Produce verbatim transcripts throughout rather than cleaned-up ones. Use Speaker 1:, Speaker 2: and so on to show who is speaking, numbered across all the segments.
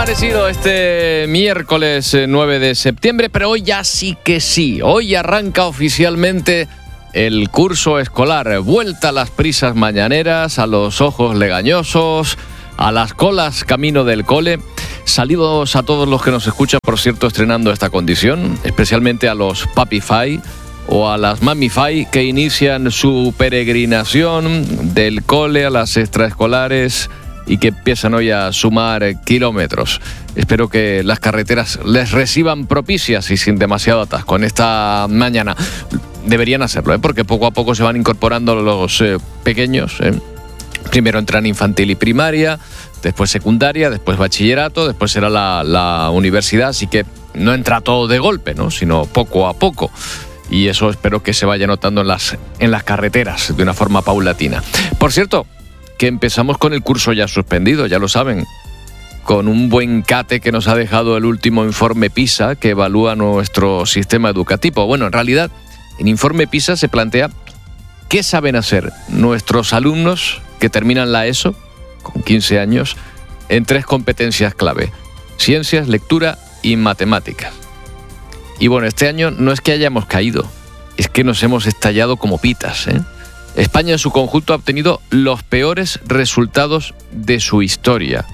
Speaker 1: amanecido este miércoles nueve de septiembre, pero hoy ya sí que sí. Hoy arranca oficialmente el curso escolar. Vuelta a las prisas mañaneras, a los ojos legañosos, a las colas camino del cole. Saludos a todos los que nos escuchan, por cierto, estrenando esta condición, especialmente a los Papify o a las Mamify que inician su peregrinación del cole a las extraescolares y que empiezan hoy a sumar kilómetros. Espero que las carreteras les reciban propicias y sin demasiado atasco en esta mañana. Deberían hacerlo, ¿eh? Porque poco a poco se van incorporando los eh, pequeños. ¿eh? Primero entran infantil y primaria, después secundaria, después bachillerato, después será la, la universidad, así que no entra todo de golpe, ¿no? Sino poco a poco. Y eso espero que se vaya notando en las, en las carreteras de una forma paulatina. Por cierto, que empezamos con el curso ya suspendido, ya lo saben, con un buen cate que nos ha dejado el último informe PISA que evalúa nuestro sistema educativo. Bueno, en realidad, en informe PISA se plantea qué saben hacer nuestros alumnos que terminan la ESO, con quince años, en tres competencias clave: ciencias, lectura y matemáticas. Y bueno, este año no es que hayamos caído, es que nos hemos estallado como pitas, ¿eh? España en su conjunto ha obtenido los peores resultados de su historia.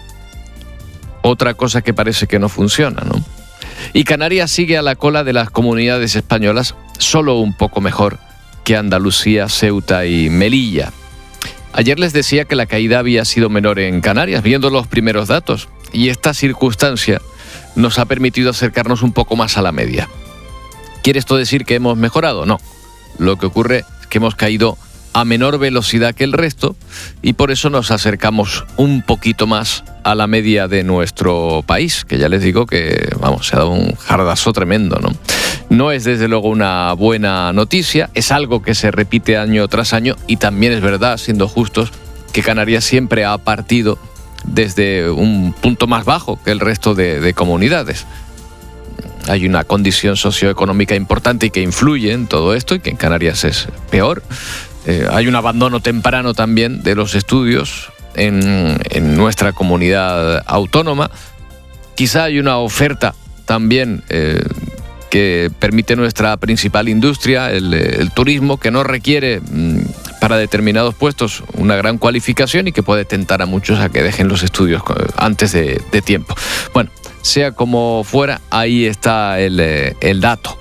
Speaker 1: Otra cosa que parece que no funciona, ¿no? Y Canarias sigue a la cola de las comunidades españolas, solo un poco mejor que Andalucía, Ceuta y Melilla. Ayer les decía que la caída había sido menor en Canarias, viendo los primeros datos, y esta circunstancia nos ha permitido acercarnos un poco más a la media. ¿Quiere esto decir que hemos mejorado? No. Lo que ocurre es que hemos caído a menor velocidad que el resto y por eso nos acercamos un poquito más a la media de nuestro país, que ya les digo que, vamos, se ha dado un jardazo tremendo, ¿no? No es desde luego una buena noticia, es algo que se repite año tras año y también es verdad, siendo justos, que Canarias siempre ha partido desde un punto más bajo que el resto de, de comunidades. Hay una condición socioeconómica importante y que influye en todo esto y que en Canarias es peor. Eh, hay un abandono temprano también de los estudios en, en nuestra comunidad autónoma. Quizá hay una oferta también eh, que permite nuestra principal industria, el, el turismo, que no requiere mmm, para determinados puestos una gran cualificación y que puede tentar a muchos a que dejen los estudios antes de, de tiempo. Bueno, sea como fuera, ahí está el, el dato.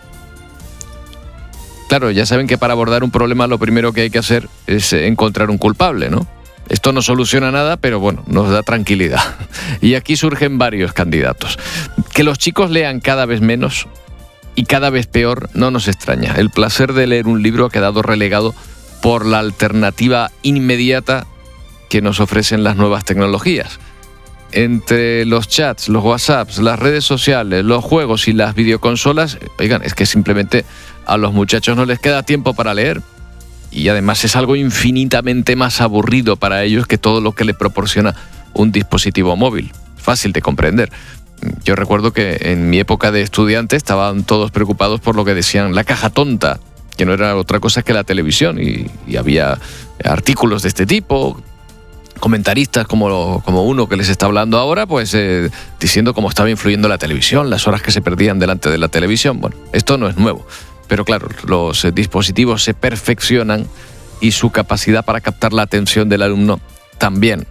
Speaker 1: Claro, ya saben que para abordar un problema lo primero que hay que hacer es encontrar un culpable, ¿no? Esto no soluciona nada, pero bueno, nos da tranquilidad. Y aquí surgen varios candidatos. Que los chicos lean cada vez menos y cada vez peor no nos extraña. El placer de leer un libro ha quedado relegado por la alternativa inmediata que nos ofrecen las nuevas tecnologías. Entre los chats, los WhatsApps, las redes sociales, los juegos y las videoconsolas, oigan, es que simplemente a los muchachos no les queda tiempo para leer. Y además es algo infinitamente más aburrido para ellos que todo lo que le proporciona un dispositivo móvil. Fácil de comprender. Yo recuerdo que en mi época de estudiante estaban todos preocupados por lo que decían la caja tonta, que no era otra cosa que la televisión, y, y había artículos de este tipo, comentaristas como, como uno que les está hablando ahora, pues eh, diciendo cómo estaba influyendo la televisión, las horas que se perdían delante de la televisión. Bueno, esto no es nuevo, pero claro, los eh, dispositivos se perfeccionan y su capacidad para captar la atención del alumno también.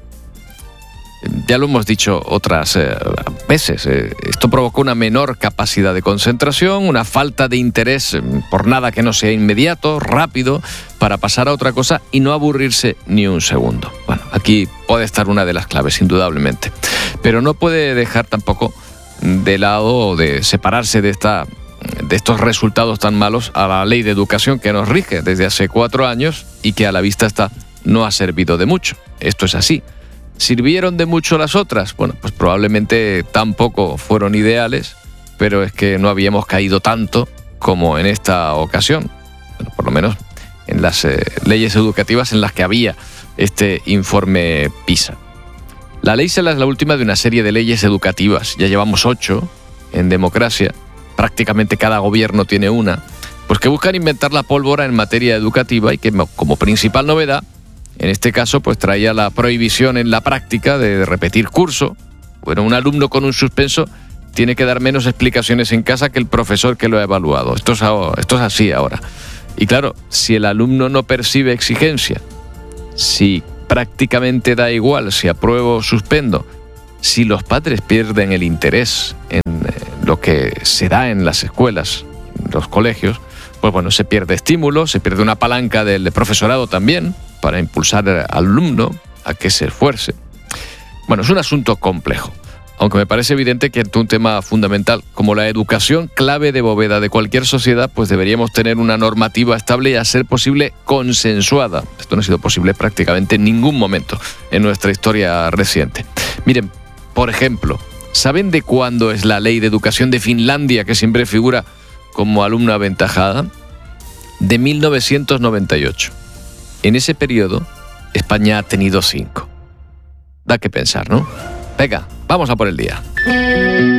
Speaker 1: Ya lo hemos dicho otras eh, veces, eh, esto provoca una menor capacidad de concentración, una falta de interés eh, por nada que no sea inmediato, rápido, para pasar a otra cosa y no aburrirse ni un segundo. Bueno, aquí puede estar una de las claves, indudablemente. Pero no puede dejar tampoco de lado o de separarse de, esta, de estos resultados tan malos a la ley de educación que nos rige desde hace cuatro años y que a la vista está no ha servido de mucho. Esto es así. ¿Sirvieron de mucho las otras? Bueno, pues probablemente tampoco fueron ideales, pero es que no habíamos caído tanto como en esta ocasión. Bueno, por lo menos en las eh, leyes educativas en las que había este informe PISA. La ley SELA es la última de una serie de leyes educativas. Ya llevamos ocho en democracia. Prácticamente cada gobierno tiene una. Pues que buscan inventar la pólvora en materia educativa y que como principal novedad, en este caso, pues traía la prohibición en la práctica de repetir curso Bueno, un alumno con un suspenso tiene que dar menos explicaciones en casa que el profesor que lo ha evaluado. Esto es, esto es así ahora. Y claro, si el alumno no percibe exigencia, si prácticamente da igual si apruebo o suspendo, si los padres pierden el interés en lo que se da en las escuelas, en los colegios, pues bueno, se pierde estímulo, se pierde una palanca del profesorado también para impulsar al alumno a que se esfuerce. Bueno, es un asunto complejo, aunque me parece evidente que ante un tema fundamental como la educación, clave de bóveda de cualquier sociedad, pues deberíamos tener una normativa estable y, a ser posible, consensuada. Esto no ha sido posible prácticamente en ningún momento en nuestra historia reciente. Miren, por ejemplo, ¿saben de cuándo es la ley de educación de Finlandia, que siempre figura como alumna aventajada? De mil novecientos noventa y ocho. En ese periodo, España ha tenido cinco. Da que pensar, ¿no? Venga, vamos a por el día.